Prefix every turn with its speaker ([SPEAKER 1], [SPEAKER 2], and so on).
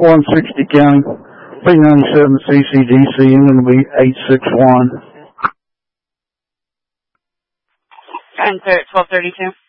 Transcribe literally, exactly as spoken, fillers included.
[SPEAKER 1] one sixty County, P ninety-seven C C G C, I'm going to be eight six one.
[SPEAKER 2] And sir, twelve thirty-two.